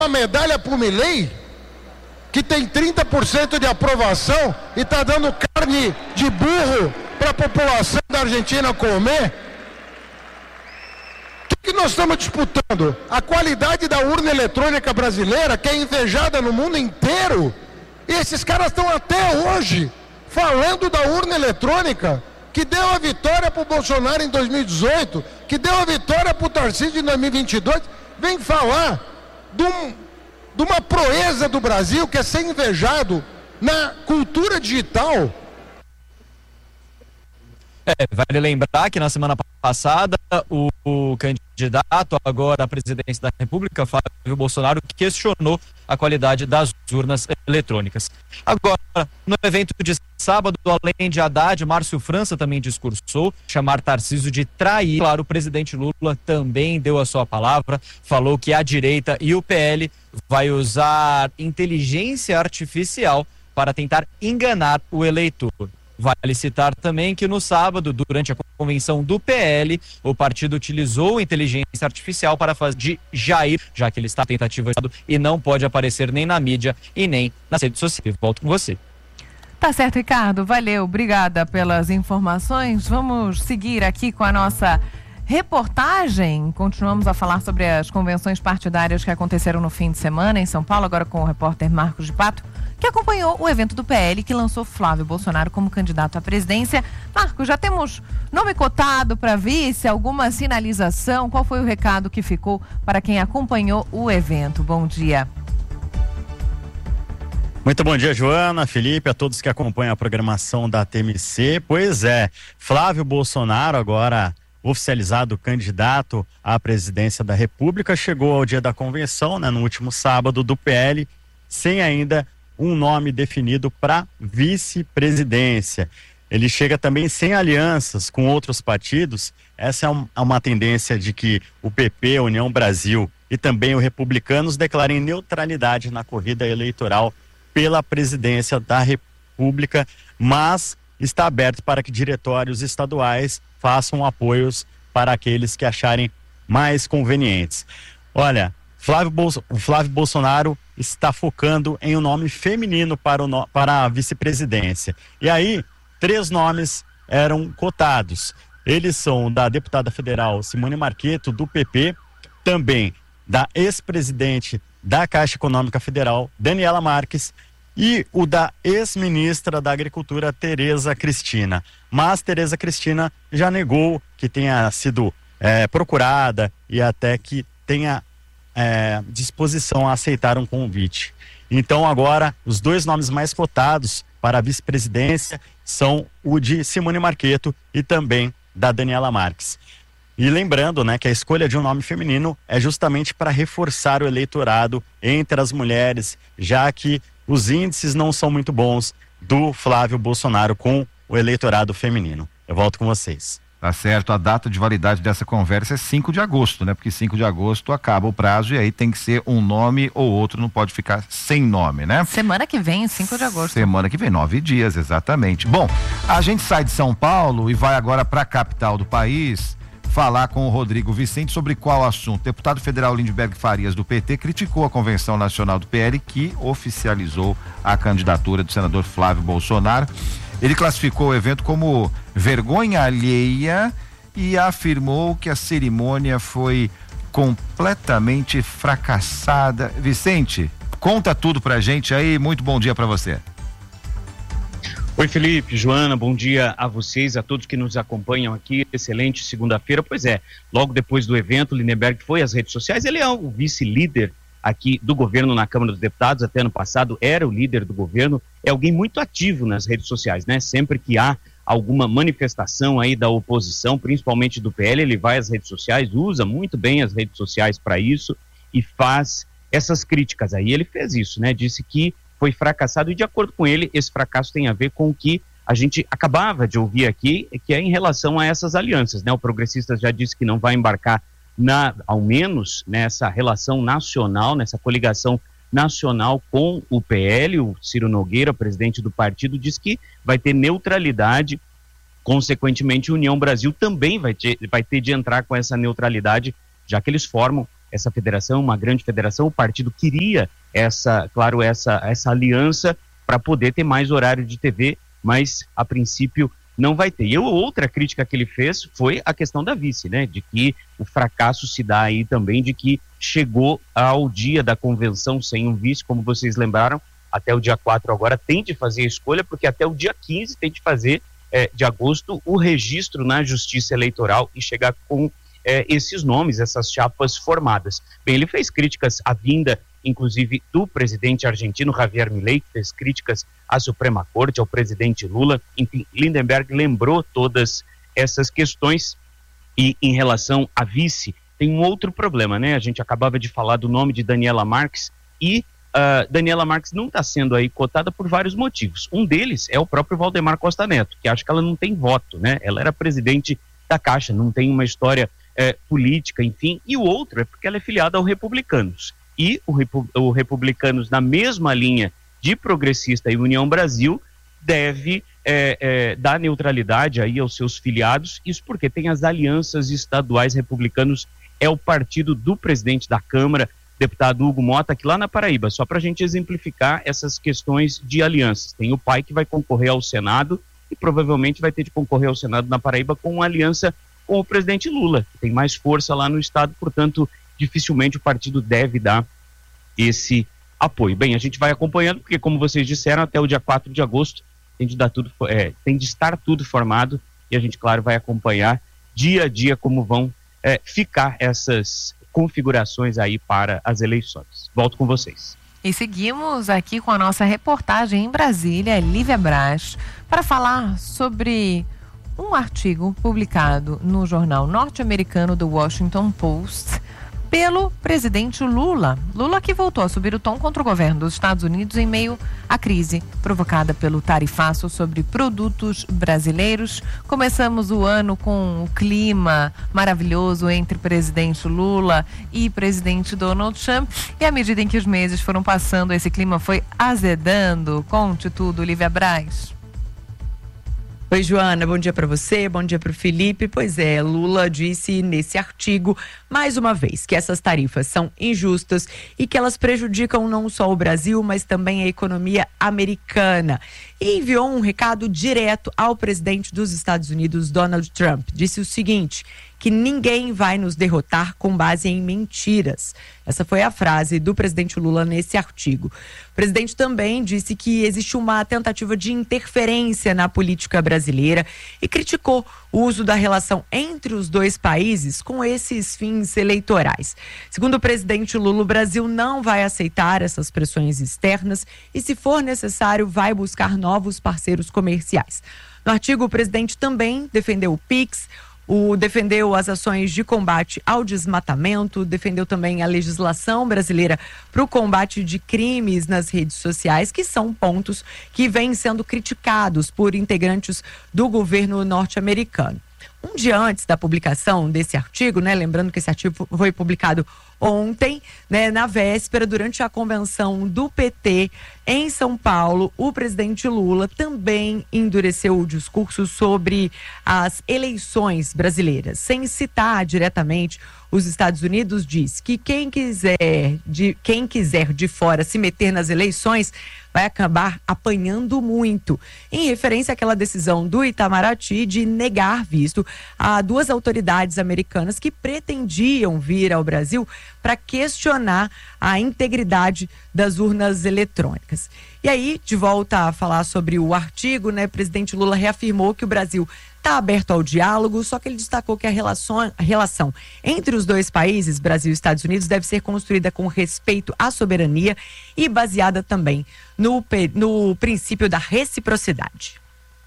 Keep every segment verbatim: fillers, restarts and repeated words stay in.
uma medalha para o Milei, que tem trinta por cento de aprovação e está dando carne de burro para a população da Argentina comer? O que, que nós estamos disputando? A qualidade da urna eletrônica brasileira, que é invejada no mundo inteiro. E esses caras estão até hoje falando da urna eletrônica, que deu a vitória para o Bolsonaro em dois mil e dezoito, que deu a vitória para o Tarcísio em dois mil e vinte e dois. Vem falar de, um, de uma proeza do Brasil que é ser invejado na cultura digital. É, vale lembrar que na semana passada o, o candidato agora à presidência da República, Flávio Bolsonaro, questionou a qualidade das urnas eletrônicas. Agora, no evento de sábado, além de Haddad, Márcio França também discursou, chamar Tarcísio de trair. Claro, o presidente Lula também deu a sua palavra, falou que a direita e o P L vai usar inteligência artificial para tentar enganar o eleitor. Vale citar também que no sábado, durante a convenção do P L, o partido utilizou inteligência artificial para fazer de Jair, já que ele está em tentativa de e não pode aparecer nem na mídia e nem nas redes sociais. Volto com você. Tá certo, Ricardo. Valeu. Obrigada pelas informações. Vamos seguir aqui com a nossa reportagem. Continuamos a falar sobre as convenções partidárias que aconteceram no fim de semana em São Paulo, agora com o repórter Marcos de Pato, que acompanhou o evento do P L que lançou Flávio Bolsonaro como candidato à presidência. Marcos, já temos nome cotado para vice, alguma sinalização? Qual foi o recado que ficou para quem acompanhou o evento? Bom dia. Muito bom dia, Joana, Felipe, a todos que acompanham a programação da T M C. Pois é, Flávio Bolsonaro, agora oficializado candidato à presidência da República, chegou ao dia da convenção, né, no último sábado, do P L, sem ainda um nome definido para vice-presidência. Ele chega também sem alianças com outros partidos. Essa é um, uma tendência de que o P P, a União Brasil e também os republicanos declarem neutralidade na corrida eleitoral pela presidência da República, mas está aberto para que diretórios estaduais façam apoios para aqueles que acharem mais convenientes. Olha, Flávio, Bolso, Flávio Bolsonaro está focando em um nome feminino para, o no, para a vice-presidência. E aí, três nomes eram cotados. Eles são da deputada federal Simone Marcheto, do P P, também da ex-presidente da Caixa Econômica Federal, Daniela Marques, e o da ex-ministra da Agricultura, Tereza Cristina. Mas Tereza Cristina já negou que tenha sido é, procurada e até que tenha É, disposição a aceitar um convite. Então agora os dois nomes mais cotados para a vice-presidência são o de Simone Marcheto e também da Daniela Marques. E lembrando, né, que a escolha de um nome feminino é justamente para reforçar o eleitorado entre as mulheres, já que os índices não são muito bons do Flávio Bolsonaro com o eleitorado feminino. Eu volto com vocês. Tá certo, a data de validade dessa conversa é cinco de agosto, né? Porque cinco de agosto acaba o prazo e aí tem que ser um nome ou outro, não pode ficar sem nome, né? Semana que vem, cinco de agosto. Semana que vem, nove dias, exatamente. Bom, a gente sai de São Paulo e vai agora para a capital do país falar com o Rodrigo Vicente sobre qual assunto. O deputado federal Lindbergh Farias, do P T, criticou a Convenção Nacional do P L, que oficializou a candidatura do senador Flávio Bolsonaro. Ele classificou o evento como vergonha alheia e afirmou que a cerimônia foi completamente fracassada. Vicente, conta tudo pra gente aí, muito bom dia pra você. Oi, Felipe, Joana, bom dia a vocês, a todos que nos acompanham aqui, excelente segunda-feira. Pois é, logo depois do evento, Lindbergh foi às redes sociais, ele é o vice-líder aqui do governo na Câmara dos Deputados, até ano passado era o líder do governo, é alguém muito ativo nas redes sociais, né? Sempre que há alguma manifestação aí da oposição, principalmente do P L, ele vai às redes sociais, usa muito bem as redes sociais para isso e faz essas críticas aí. Ele fez isso, né? Disse que foi fracassado e, de acordo com ele, esse fracasso tem a ver com o que a gente acabava de ouvir aqui, que é em relação a essas alianças, né? O Progressistas já disse que não vai embarcar Na, ao menos nessa relação nacional, nessa coligação nacional com o P L. O Ciro Nogueira, presidente do partido, diz que vai ter neutralidade, consequentemente a União Brasil também vai ter, vai ter de entrar com essa neutralidade, já que eles formam essa federação, uma grande federação, o partido queria essa, claro, essa, essa aliança para poder ter mais horário de T V, mas a princípio não vai ter. E outra crítica que ele fez foi a questão da vice, né? De que o fracasso se dá aí também, de que chegou ao dia da convenção sem um vice, como vocês lembraram, até o dia quatro agora tem de fazer a escolha, porque até o dia quinze tem de fazer, é, de agosto, o registro na Justiça Eleitoral e chegar com é, esses nomes, essas chapas formadas. Bem, ele fez críticas à vinda, inclusive, do presidente argentino Javier Milei, que fez críticas à Suprema Corte, ao presidente Lula. Enfim, Lindenberg lembrou todas essas questões. E em relação à vice, tem um outro problema, né? A gente acabava de falar do nome de Daniela Marques e uh, Daniela Marques não está sendo aí cotada por vários motivos. Um deles é o próprio Valdemar Costa Neto, que acha que ela não tem voto, né? Ela era presidente da Caixa, não tem uma história eh, política, enfim. E o outro é porque ela é filiada ao Republicanos. E o, Repu- o Republicanos, na mesma linha de Progressista e União Brasil, deve é, é, dar neutralidade aí aos seus filiados, isso porque tem as alianças estaduais. Republicanos é o partido do presidente da Câmara, deputado Hugo Mota, aqui lá na Paraíba, só para a gente exemplificar essas questões de alianças. Tem o pai que vai concorrer ao Senado e provavelmente vai ter de concorrer ao Senado na Paraíba com uma aliança com o presidente Lula, que tem mais força lá no estado, portanto, dificilmente o partido deve dar esse apoio. Bem, a gente vai acompanhando, porque como vocês disseram, até o dia quatro de agosto tem de, dar tudo, é, tem de estar tudo formado e a gente, claro, vai acompanhar dia a dia como vão é, ficar essas configurações aí para as eleições. Volto com vocês. E seguimos aqui com a nossa reportagem em Brasília, Lívia Braz, para falar sobre um artigo publicado no jornal norte-americano do Washington Post pelo presidente Lula. Lula que voltou a subir o tom contra o governo dos Estados Unidos em meio à crise provocada pelo tarifaço sobre produtos brasileiros. Começamos o ano com o clima maravilhoso entre presidente Lula e presidente Donald Trump, e à medida em que os meses foram passando, esse clima foi azedando. Conte tudo, Lívia Braz. Oi, Joana, bom dia para você, bom dia para o Felipe. Pois é, Lula disse nesse artigo, mais uma vez, que essas tarifas são injustas e que elas prejudicam não só o Brasil, mas também a economia americana. E enviou um recado direto ao presidente dos Estados Unidos, Donald Trump. Disse o seguinte, que ninguém vai nos derrotar com base em mentiras. Essa foi a frase do presidente Lula nesse artigo. O presidente também disse que existe uma tentativa de interferência na política brasileira e criticou o uso da relação entre os dois países com esses fins eleitorais. Segundo o presidente Lula, o Brasil não vai aceitar essas pressões externas e, se for necessário, vai buscar novos parceiros comerciais. No artigo, o presidente também defendeu o Pix, O, defendeu as ações de combate ao desmatamento, defendeu também a legislação brasileira para o combate de crimes nas redes sociais, que são pontos que vêm sendo criticados por integrantes do governo norte-americano. Um dia antes da publicação desse artigo, né, lembrando que esse artigo foi publicado ontem, né, na véspera, durante a convenção do P T em São Paulo, o presidente Lula também endureceu o discurso sobre as eleições brasileiras. Sem citar diretamente os Estados Unidos, diz que quem quiser de, quem quiser de fora se meter nas eleições vai acabar apanhando muito, em referência àquela decisão do Itamaraty de negar visto a duas autoridades americanas que pretendiam vir ao Brasil para questionar a integridade das urnas eletrônicas. E aí, de volta a falar sobre o artigo, né, o presidente Lula reafirmou que o Brasil está aberto ao diálogo, só que ele destacou que a relação, a relação entre os dois países, Brasil e Estados Unidos, deve ser construída com respeito à soberania e baseada também no, no princípio da reciprocidade.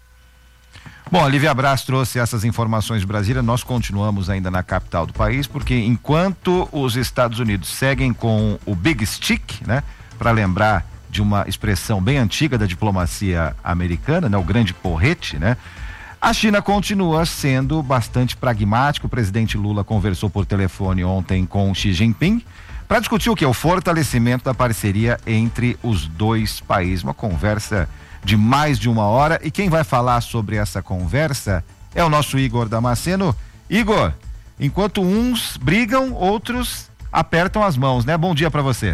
Bom, a Lívia Braz trouxe essas informações de Brasília. Nós continuamos ainda na capital do país, porque enquanto os Estados Unidos seguem com o Big Stick, né, para lembrar de uma expressão bem antiga da diplomacia americana, né, o grande porrete, né, a China continua sendo bastante pragmática. O presidente Lula conversou por telefone ontem com Xi Jinping para discutir o que? O fortalecimento da parceria entre os dois países. Uma conversa de mais de uma hora, e quem vai falar sobre essa conversa é o nosso Igor Damasceno. Igor, enquanto uns brigam, outros apertam as mãos, né? Bom dia para você.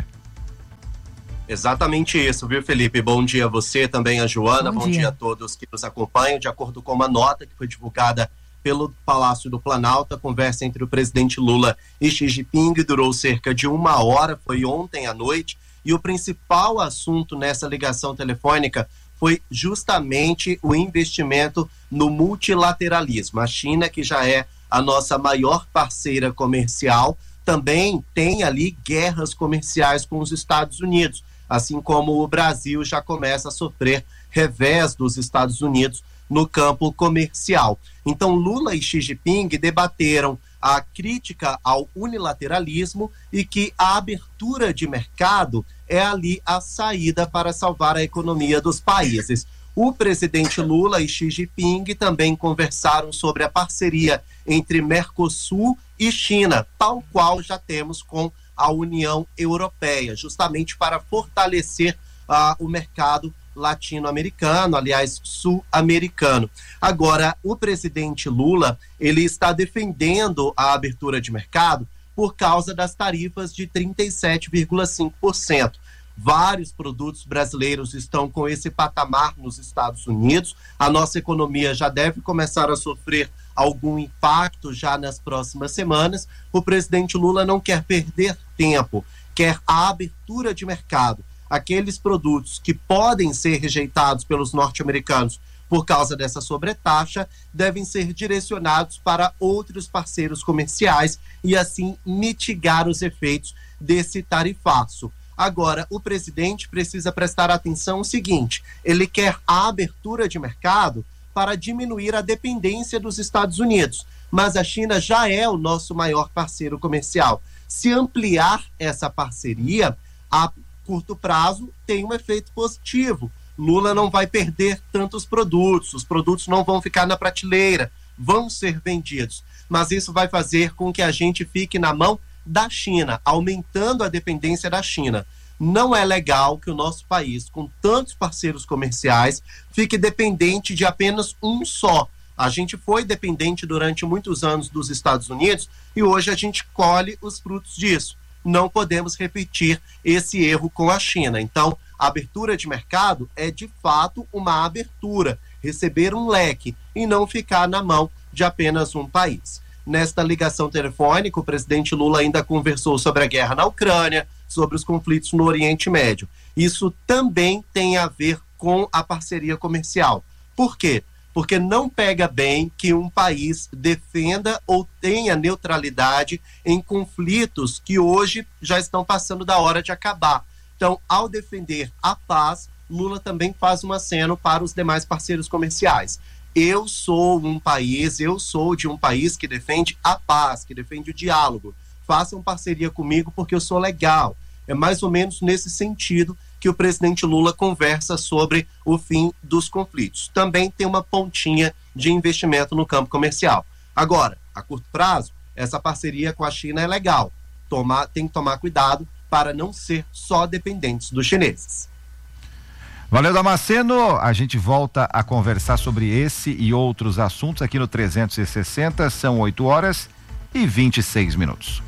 Exatamente isso, viu, Felipe? Bom dia a você, também a Joana, bom, bom dia. dia a todos que nos acompanham. De acordo com uma nota que foi divulgada pelo Palácio do Planalto, a conversa entre o presidente Lula e Xi Jinping durou cerca de uma hora, foi ontem à noite, e o principal assunto nessa ligação telefônica foi justamente o investimento no multilateralismo. A China, que já é a nossa maior parceira comercial, também tem ali guerras comerciais com os Estados Unidos, assim como o Brasil já começa a sofrer revés dos Estados Unidos no campo comercial. Então, Lula e Xi Jinping debateram a crítica ao unilateralismo e que a abertura de mercado é ali a saída para salvar a economia dos países. O presidente Lula e Xi Jinping também conversaram sobre a parceria entre Mercosul e China, tal qual já temos com a União Europeia, justamente para fortalecer uh, o mercado latino-americano, aliás, sul-americano. Agora, o presidente Lula, ele está defendendo a abertura de mercado por causa das tarifas de trinta e sete vírgula cinco por cento. Vários produtos brasileiros estão com esse patamar nos Estados Unidos. A nossa economia já deve começar a sofrer algum impacto já nas próximas semanas. O presidente Lula não quer perder tempo, quer a abertura de mercado. Aqueles produtos que podem ser rejeitados pelos norte-americanos por causa dessa sobretaxa devem ser direcionados para outros parceiros comerciais e assim mitigar os efeitos desse tarifaço. Agora, o presidente precisa prestar atenção no seguinte: ele quer a abertura de mercado para diminuir a dependência dos Estados Unidos, mas a China já é o nosso maior parceiro comercial. Se ampliar essa parceria, a curto prazo tem um efeito positivo. Lula não vai perder tantos produtos, os produtos não vão ficar na prateleira, vão ser vendidos, mas isso vai fazer com que a gente fique na mão da China, aumentando a dependência da China. Não é legal que o nosso país, com tantos parceiros comerciais, fique dependente de apenas um só. A gente foi dependente durante muitos anos dos Estados Unidos e hoje a gente colhe os frutos disso. Não podemos repetir esse erro com a China. Então, a abertura de mercado é de fato uma abertura, receber um leque e não ficar na mão de apenas um país. Nesta ligação telefônica, o presidente Lula ainda conversou sobre a guerra na Ucrânia, sobre os conflitos no Oriente Médio. Isso também tem a ver com a parceria comercial. Por quê? Porque não pega bem que um país defenda ou tenha neutralidade em conflitos que hoje já estão passando da hora de acabar. Então, ao defender a paz, Lula também faz um aceno para os demais parceiros comerciais. Eu sou um país, eu sou de um país que defende a paz, que defende o diálogo. Façam parceria comigo porque eu sou legal. É mais ou menos nesse sentido que o presidente Lula conversa sobre o fim dos conflitos. Também tem uma pontinha de investimento no campo comercial. Agora, a curto prazo, essa parceria com a China é legal. Tomar, tem que tomar cuidado para não ser só dependentes dos chineses. Valeu, Damasceno. A gente volta a conversar sobre esse e outros assuntos aqui no trezentos e sessenta. São oito horas e vinte e seis minutos.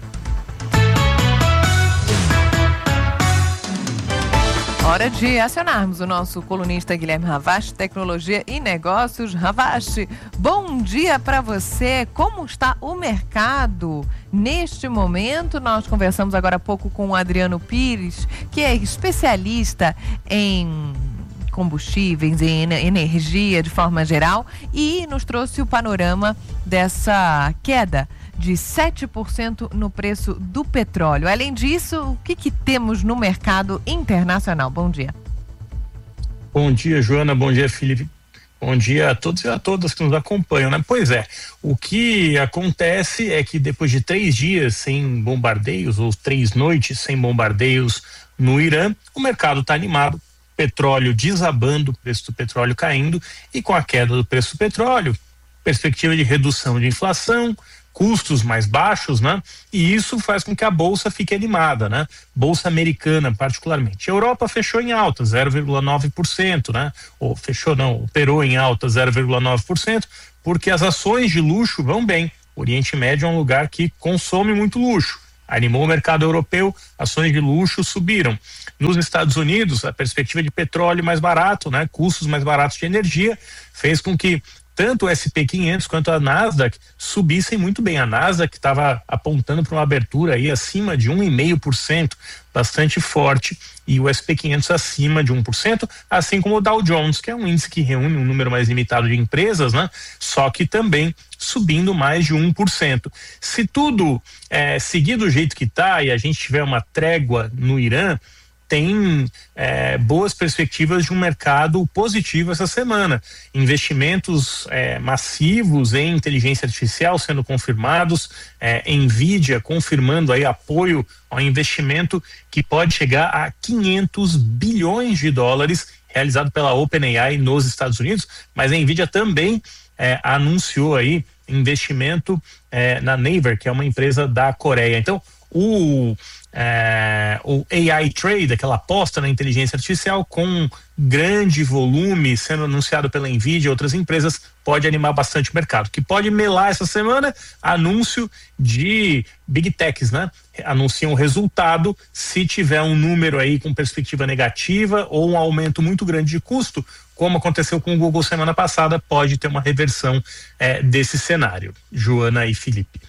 Hora de acionarmos o nosso colunista Guilherme Ravache, Tecnologia e Negócios. Ravache, bom dia para você. Como está o mercado neste momento? Nós conversamos agora há pouco com o Adriano Pires, que é especialista em combustíveis, em energia de forma geral, e nos trouxe o panorama dessa queda de sete por cento no preço do petróleo. Além disso, o que, que temos no mercado internacional? Bom dia. Bom dia, Joana. Bom dia, Felipe. Bom dia a todos e a todas que nos acompanham, né? Pois é, o que acontece é que depois de três dias sem bombardeios, ou três noites sem bombardeios no Irã, o mercado está animado, petróleo desabando, o preço do petróleo caindo, e com a queda do preço do petróleo, perspectiva de redução de inflação, custos mais baixos, né? E isso faz com que a bolsa fique animada, né? Bolsa americana, particularmente. A Europa fechou em alta, zero vírgula nove por cento, né? Ou fechou não, operou em alta, zero vírgula nove por cento, porque as ações de luxo vão bem. O Oriente Médio é um lugar que consome muito luxo. animou o mercado europeu, ações de luxo subiram. Nos Estados Unidos, a perspectiva de petróleo mais barato, né, custos mais baratos de energia, fez com que tanto o S e P quinhentos quanto a Nasdaq subissem muito bem. A Nasdaq estava apontando para uma abertura aí acima de um vírgula cinco por cento, bastante forte, e o S e P quinhentos acima de um por cento, assim como o Dow Jones, que é um índice que reúne um número mais limitado de empresas, né? Só que também subindo mais de um por cento. Se tudo é, seguir do jeito que está e a gente tiver uma trégua no Irã, tem é, boas perspectivas de um mercado positivo essa semana. Investimentos é, massivos em inteligência artificial sendo confirmados, é, Nvidia confirmando aí apoio ao investimento que pode chegar a quinhentos bilhões de dólares realizado pela OpenAI nos Estados Unidos, mas a Nvidia também é, anunciou aí investimento é, na Naver, que é uma empresa da Coreia. Então, o É, o A I Trade, aquela aposta na inteligência artificial com grande volume sendo anunciado pela Nvidia e outras empresas, pode animar bastante o mercado. O que pode melar essa semana, anúncio de Big Techs, né? Anunciam o resultado, se tiver um número aí com perspectiva negativa ou um aumento muito grande de custo, como aconteceu com o Google semana passada, pode ter uma reversão é, desse cenário. Joana e Felipe.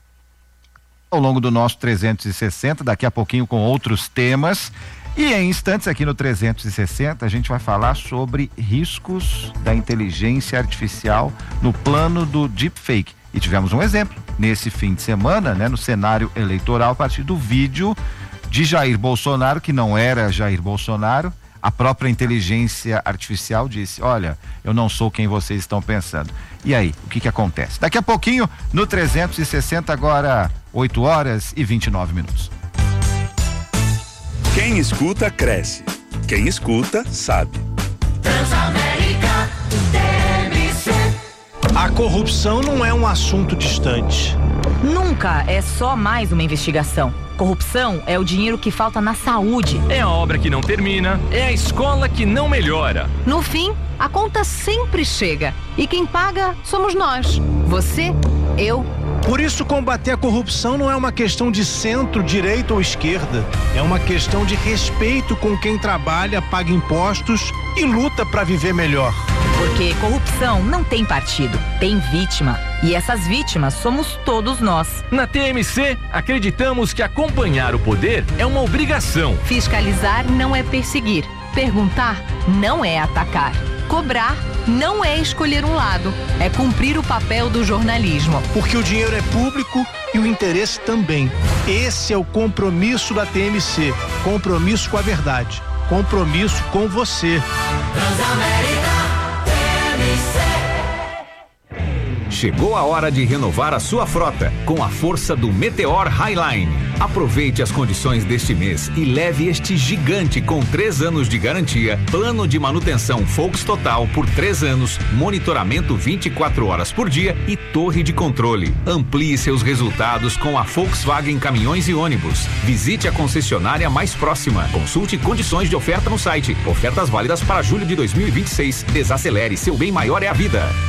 Ao longo do nosso trezentos e sessenta, daqui a pouquinho com outros temas. E em instantes aqui no trezentos e sessenta a gente vai falar sobre riscos da inteligência artificial no plano do deepfake. E tivemos um exemplo nesse fim de semana, né, no cenário eleitoral, a partir do vídeo de Jair Bolsonaro, que não era Jair Bolsonaro. A própria inteligência artificial disse: olha, eu não sou quem vocês estão pensando. E aí, o que que acontece? Daqui a pouquinho, no trezentos e sessenta, agora oito horas e vinte e nove minutos. Quem escuta, cresce. Quem escuta, sabe. Transamérica T M C. A corrupção não é um assunto distante. Nunca é só mais uma investigação. Corrupção é o dinheiro que falta na saúde. É a obra que não termina, é a escola que não melhora. No fim, a conta sempre chega. E quem paga somos nós. Você, eu. Por isso, combater a corrupção não é uma questão de centro, direita ou esquerda. É uma questão de respeito com quem trabalha, paga impostos e luta para viver melhor. Porque corrupção não tem partido, tem vítima. E essas vítimas somos todos nós. Na T M C, acreditamos que acompanhar o poder é uma obrigação. Fiscalizar não é perseguir. Perguntar não é atacar. Cobrar não é escolher um lado. É cumprir o papel do jornalismo. Porque o dinheiro é público e o interesse também. Esse é o compromisso da T M C. Compromisso com a verdade. Compromisso com você. Transamérica T M C. Chegou a hora de renovar a sua frota com a força do Meteor Highline. Aproveite as condições deste mês e leve este gigante com três anos de garantia, plano de manutenção Volks Total por três anos, monitoramento vinte e quatro horas por dia e torre de controle. Amplie seus resultados com a Volkswagen Caminhões e Ônibus. Visite a concessionária mais próxima. Consulte condições de oferta no site. Ofertas válidas para julho de dois mil e vinte e seis. Desacelere, seu bem maior é a vida.